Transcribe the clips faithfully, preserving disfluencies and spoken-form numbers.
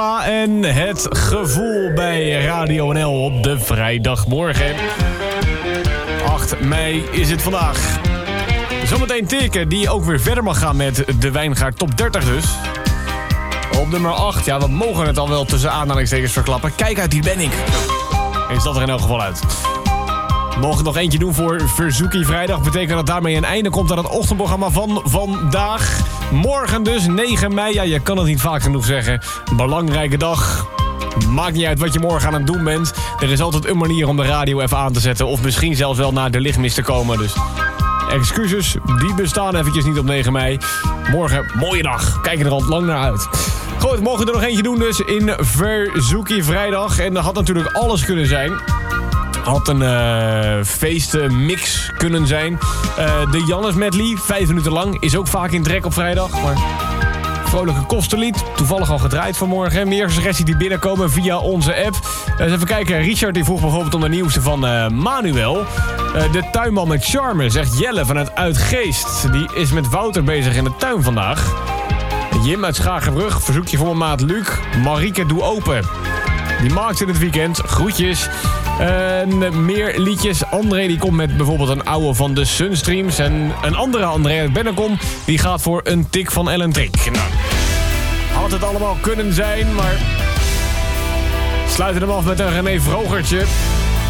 En het gevoel bij Radio N L op de vrijdagmorgen. acht mei is het vandaag. Zometeen Teke, die ook weer verder mag gaan met de Wijngaard Top dertig dus. Op nummer acht, ja, we mogen het al wel tussen aanhalingstekens verklappen. Kijk uit, die ben ik. Is dat er in elk geval uit. We mogen nog eentje doen voor Verzoekie Vrijdag. Betekent dat daarmee een einde komt aan het ochtendprogramma van vandaag. Morgen dus, negen mei. Ja, je kan het niet vaak genoeg zeggen. Belangrijke dag. Maakt niet uit wat je morgen aan het doen bent. Er is altijd een manier om de radio even aan te zetten. Of misschien zelfs wel naar de lichtmis te komen. Dus excuses, die bestaan eventjes niet op negen mei. Morgen, mooie dag. Kijk er al lang naar uit. Goed, we mogen er nog eentje doen dus in Verzoekie Vrijdag. En dat had natuurlijk alles kunnen zijn. Had een uh, feestmix kunnen zijn. Uh, de Jannes medley, vijf minuten lang. Is ook vaak in trek op vrijdag. Maar vrolijke kostenlied. Toevallig al gedraaid vanmorgen. Meer suggesties die binnenkomen via onze app. Uh, eens even kijken. Richard die vroeg bijvoorbeeld om de nieuwste van uh, Manuel. Uh, de tuinman met charme, zegt Jelle vanuit Uitgeest. Die is met Wouter bezig in de tuin vandaag. Jim uit Schagenbrug. Verzoekje voor mijn maat Luc. Marieke, doe open. Die maakt in het weekend. Groetjes. En meer liedjes. André die komt met bijvoorbeeld een oude van de Sunstreams. En een andere André uit Bennekom. Die gaat voor een tik van Ellen Trick. Nou, had het allemaal kunnen zijn, maar sluiten hem af met een René Vrogertje.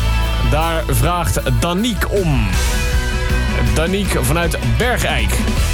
Daar vraagt Daniek om. Daniek vanuit Bergijk.